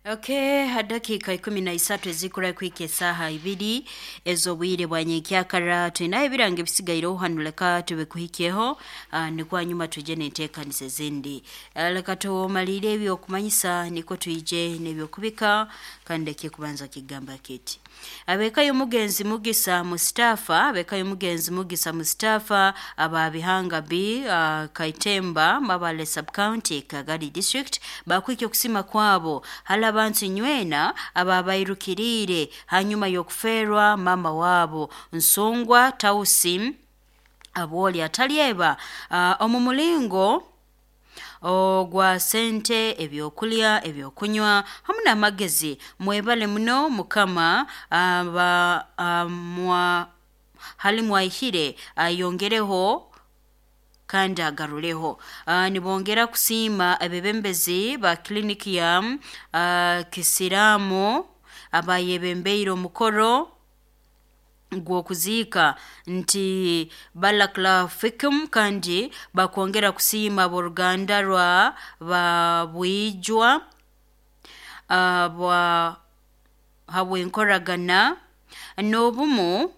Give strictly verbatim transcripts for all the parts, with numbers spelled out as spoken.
Okay, hadakika ikumi na isatu ezikura kwike saha ibiri ezobwire bwanyekyakara twina ebirange bisigaire ohanuleka tube kuhikeho uh, ni kwa nyuma tuje netekanise zindi uh, leka to malire ebyo kumanyisa niko tuije nebyo kubika kandeke kubanza kigamba kiti abekayo mugenzi mugisa Mustafa abekayo mugenzi mugisa Mustafa ababihanga B uh, Kaitemba Mabale sub county Kagadi district bakwike kusima kwabo hala bantu nywena ababairukirire hanyuma yokuferwa mama wabo Nsongwa Tausim aboli atalieba uh, omumulingo ogwa sente ebyokulya ebyokunywa hamuna magezi mwebale muno mukama aba amwa halimwa ihire ayongereho kandi agaruleho uh, nibongera kusima abebembezi ba kliniki ya uh, Kisiramu abayebembeiro mukoro gwo kuzika nti balakla fikum kandi bakuongera kusima boruganda rwa babwijwa uh, bwa habwenkoragana nobumu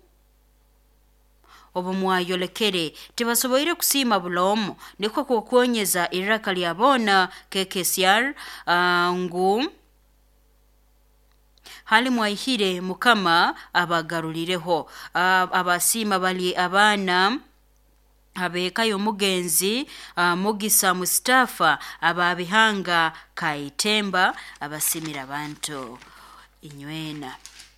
obumwayolekere tibasoboire kusima bulomo niko kukwonyeza iraka lyabona K K C R uh, ngu hali mwaihire mukama abagarulireho uh, abasima bali abana abekayo mugenzi uh, mugisa Mustafa ababihanga Kaitemba abasimira bantu inywena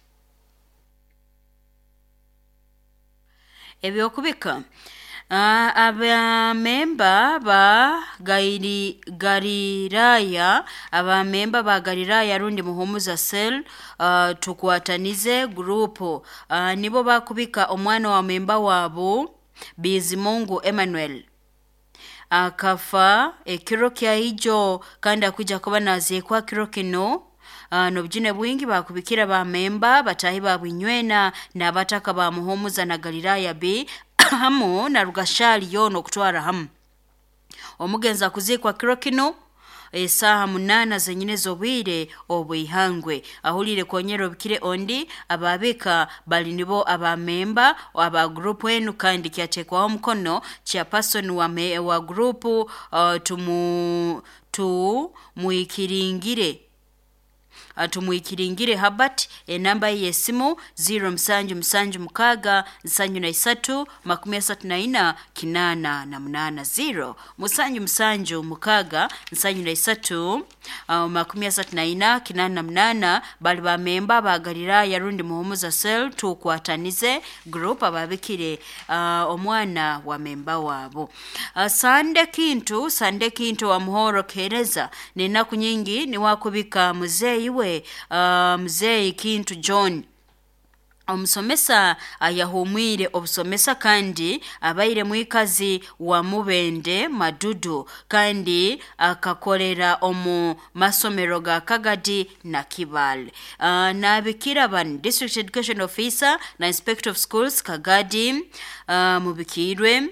ebyokubika Uh, aba memba ba gairi gariraya aba memba ba gariraya rundi muhumuza cell uh, tukwatanize group uh, nibo bakubika omwana wa memba wabo Bizimungu Emmanuel akafa ekiro kya ijo kandi akuja kuba nazie kwa kiro kino Uh, nobjine bwingi bakubikira ba memba batahi ba bwinywena na bataka ba muhumuza na Galilaya B hamu na rugashali yono kutwara hamu omugenza kuzikwa kiro kino esaha munana zenyine zobwire obwihangwe ahulire konyero bikire ondi ababika bali nibo aba memba aba group enu kandi kyatekwa omukono cha person wa, me, wa group uh, tumu tu muikiringire atumuikiringire Habat enamba yesimu zero msanju msanju mukaga nsanju na isatu makumi asatu na ina kinana na munana zero musanju msanju mukaga nsanju na isatu uh, makumi asatu na ina kinana na munana bali ba memba bagarira yarundi muhumuza cell tukwatanize group ababikire uh, omwana wa memba wabo uh, sande kintu sande kintu wa muhoro kereza nina kunyingi ni wakubika muzeyi we Uh, mzee Kintu John omusomesa ayahumwire obusomesa kandi abaire mwikazi wa Mubende Madudu kandi akakolera omu masomero ga Kagadi na Kibale uh, na bikira ban district education officer na inspector of schools Kagadi uh, mubikirwe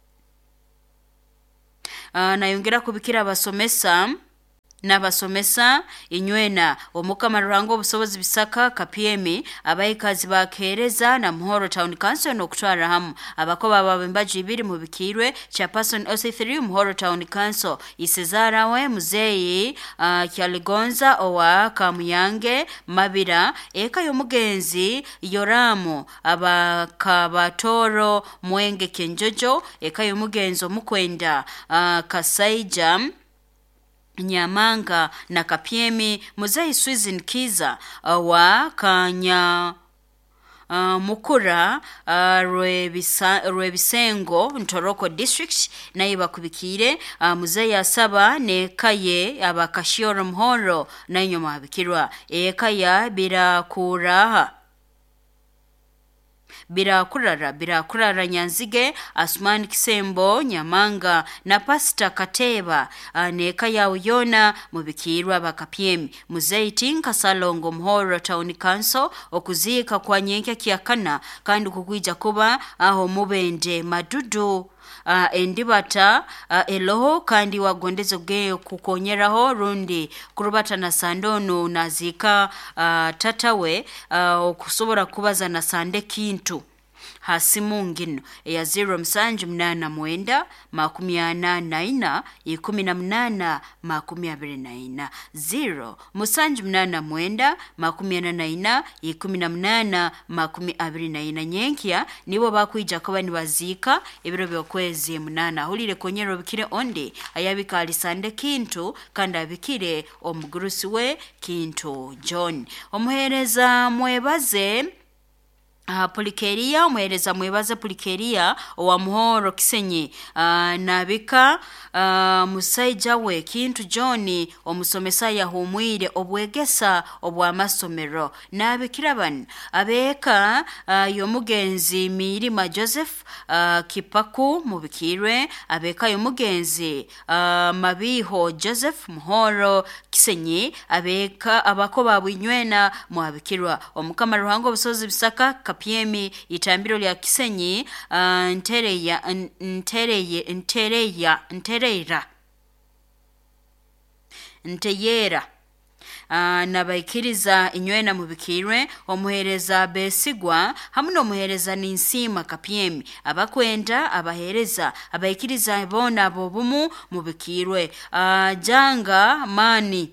uh, na yongera kubikira abasomesa nabasomesa inywena omukama rurango obusobozi bisaka kapiemi abayikazi bakereza na Muhoro Town Council nokutwara hamu abakoba babembaji ibiri mu bikirwe chairperson O C three Muhoro Town Council isezara we muzeyi uh, Kyaligonza owa Kamuyange Mabira eka yomugenzi Yoramu abakabatoro Mwenge Kenjojo eka yomugenzi omukwenda uh, Kasaija Nyamanga na Kapiemi Muzei Swizin Kiza uh, wa Kanya uh, Mukura uh, Rwebisa, Rwebisengo Ntoroko district na iba kubikire uh, Muzei asaba ne kaye abakashioro Muhoro na inyoma abikirwa ekaya bila kuraha Bira kurara bira kurara Nyanzige Asmani Kisembo Nyamanga na Pastor Kateba neka ya uyona mubikirwa bakapiemi Muzei Tinka Salongo Muhoro Town Council okuzika kwa nyenke kiakana kandi kugwija kuba aho Mubende Madudu uh, endibata uh, eloho kandi wagondeze ge kukonyeraho rundi kurubata na sandono nazika uh, tatawe uh, okusobora kubaza na sande kintu hasimu ngino ya zero msanju mnana mwenda makumi ana na ina ikumi na mnana makumi abiri na ina zero msanju mnana mwenda makumi ana na ina ikumi na mnana makumi abiri na ina nyenkia nibo bakwija kuba nibazika ebiro byokwezi mnana hulire konyero bikire onde ayabika alisande kintu kandi abikire omugurusi we Kintu John omuhereza mwebaze Uh, Pulikeria mwereza mwebaza Pulikeria owa muhoro Kisenyi uh, nabika uh, musaija we Kintu John omusomesa yahumwire obwegesa obwa masomero nabikiraban abeka uh, yomugenzi Mirima Joseph uh, Kipaku mubikirwe abeka yomugenzi uh, Mabiho Joseph muhoro Kisenyi abeka abako babwinywena mwabikirwa omukama ruhango busozi bisaka Piemi itambiro lya Kisenyi uh, ntereya ntereye ntereya ntereira nteyera uh, nabaikiriza inywena mubikirwe omuhereza Besigwa hamuno omuhereza Ninsima Kapiemi abakwenda abahereza abaikiriza bona bobumu mubikirwe uh, Janga Mani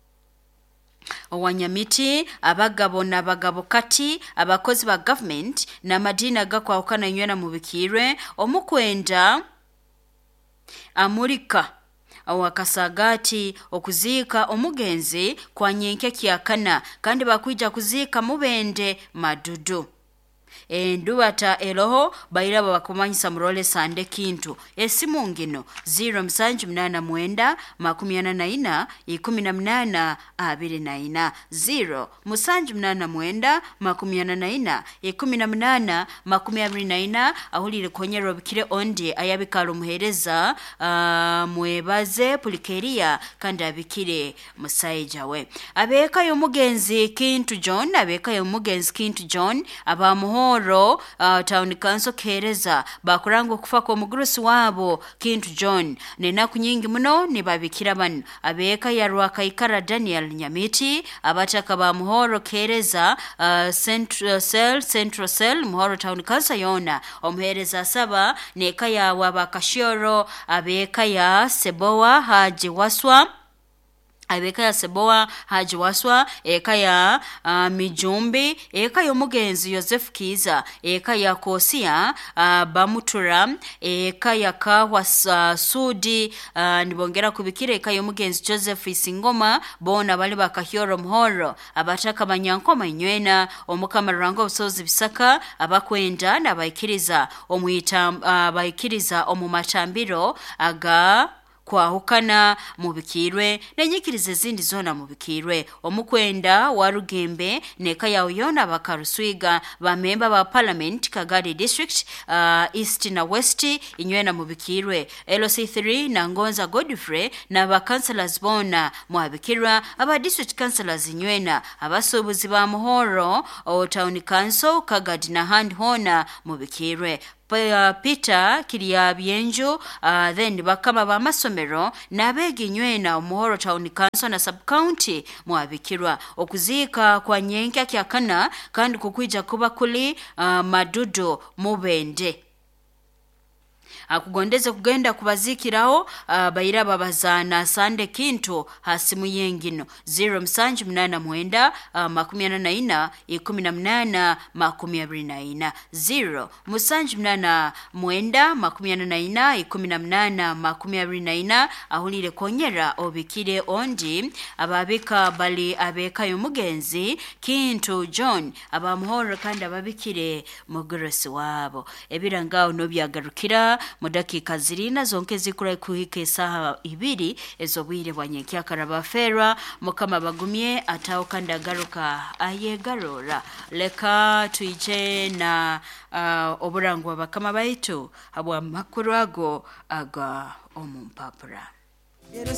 Owanyamiti abagabo nabagabo kati abakozi ba government na madina gakwawukana inywena mubikirwe omukwenda Amurika awakasagati okuzika omugenzi kwa nyenke kyakana kandi bakwija kuzika mubende madudu endubata eloho bayiraba bakumanyisa murole sande kintu esimu ngino zero msanju mnana mwenda makumi ana na ina ikumi na mnana abiri na ina zero msanju mnana mwenda makumi ana na ina ikumi na mnana makumi abiri na ina ahulire konyero bikire onde ayabikalo muhereza uh, mwebaze Pulikeria kandi abikire musaija we abeka yomugenzi Kintu John abeka yomugenzi Kintu John abamuho Oro uh, town council kereza bakurango kufa ko mugurusi wabo Kintu John nena kunyingi muno ni babikira bano abeka ya Rwakaikara Daniel Nyamiti abataka ba muhoro kereza uh, central cell central cell muhoro town council yona omuhereza saba neka ya wabakashoro abeka ya Sebowa Haji Waswa abeka ya Sebowa Haji Waswa eka ya uh, Mijumbi eka yomugenzi Joseph Kiza eka ya Kosia uh, Bamutura eka ya Kahwa uh, Sudi uh, nibongera kubikira eka yomugenzi Joseph Isingoma bona bali bakahyoro muhoro abataka banyankoma inywena omukama rango busozi bisaka abakwenda nabayikiriza omuyita uh, bayikiriza omumatambiro aga kwa hukana mubikirwe nenyikirize zindi zona mubikirwe omukwenda warugembe neka ya uyona bakaruswiga ba member ba parliament Kagadi district uh, east na west inywena mubikirwe L C three na Ngonza Godfrey na ba councillors bona mwabikirwa aba district councillors inywena abasobuzi ba muhoro o town council Kagadi na hand hona mubikirwe Peter Kiria Bienjo uh, then bakama ba masomero nabegi nywena umuhoro town council na sub county mwabikirwa okuzika kwa nyenke kyakana kandi kukwija kuba kuli uh, madudo mubende akugondeze kugenda kubazikiraho uh, bayira babazana sande Kintu hasimu yengino zero msanju mnana mwenda uh, makumi ana na ina ikumi na mnana makumi abiri na ina zero msanju mnana mwenda makumi ana na ina ikumi na mnana makumi abiri na ina ahulire konyera obikire ondi ababika bali abeka yomugenzi Kintu John abamuhoro kandi ababikire mugurusi wabo ebirangao no byagarukira mudakika zirina zonke zikura kuhike saha ibiri ezobwire bwanyekia karabafera mukama bagumye ataho kandi agaruka ayegarora leka tuije na uh, oburangwa bakama baitu abwa makuru ago aga omumpapura.